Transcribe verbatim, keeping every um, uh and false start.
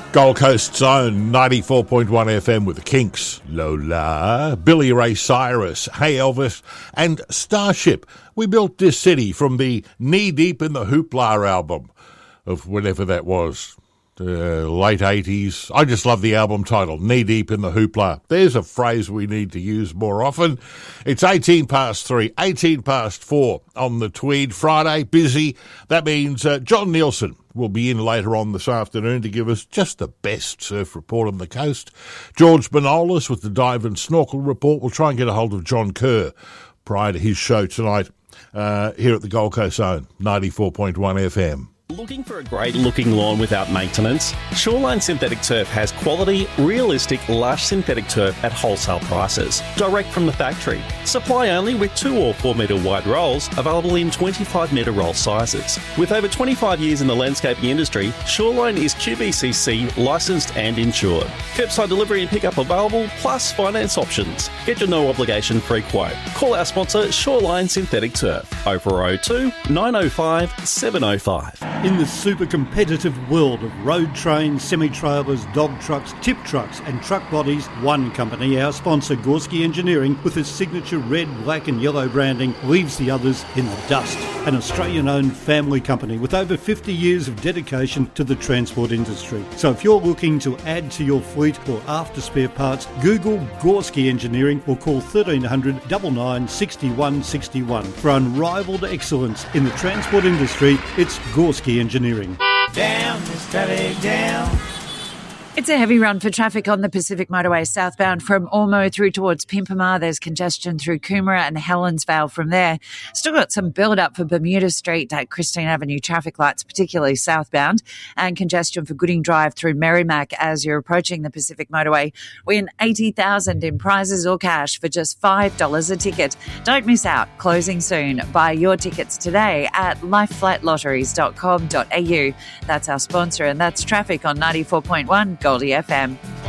Gold Coast's own ninety-four point one F M with the Kinks, Lola, Billy Ray Cyrus, Hey Elvis, and Starship. We built this city from the Knee Deep in the Hoopla album of whenever that was. Uh, late eighties. I just love the album title, Knee Deep in the Hoopla. There's a phrase we need to use more often. It's eighteen past three, eighteen past four on the Tweed. Friday, busy. That means uh, John Nielsen will be in later on this afternoon to give us just the best surf report on the coast. George Manolis with the Dive and Snorkel report. We'll try and get a hold of John Kerr prior to his show tonight uh, here at the Gold Coast Zone, ninety-four point one F M. Looking for a great-looking lawn without maintenance? Shoreline Synthetic Turf has quality, realistic, lush synthetic turf at wholesale prices, direct from the factory. Supply only with two or four metre wide rolls, available in twenty-five metre roll sizes. With over twenty-five years in the landscaping industry, Shoreline is Q B C C licensed and insured. Curbside delivery and pickup available, plus finance options. Get your no-obligation free quote. Call our sponsor, Shoreline Synthetic Turf, oh four oh two, nine oh five, seven oh five. In the super competitive world of road trains, semi-trailers, dog trucks, tip trucks and truck bodies, one company, our sponsor Gorski Engineering, with its signature red, black and yellow branding, leaves the others in the dust. An Australian-owned family company with over fifty years of dedication to the transport industry. So if you're looking to add to your fleet or after spare parts, Google Gorski Engineering or call thirteen hundred, nine nine, six one six one. For unrivaled excellence in the transport industry, it's Gorski Engineering. Down, steady down. It's a heavy run for traffic on the Pacific Motorway southbound from Ormo through towards Pimpama. There's congestion through Coomera and Helensvale from there. Still got some build-up for Bermuda Street at Christine Avenue traffic lights, particularly southbound, and congestion for Gooding Drive through Merrimack as you're approaching the Pacific Motorway. Win eighty thousand dollars in prizes or cash for just five dollars a ticket. Don't miss out. Closing soon. Buy your tickets today at life flat lotteries dot com dot a u. That's our sponsor, and that's traffic on ninety-four point one Goldie F M.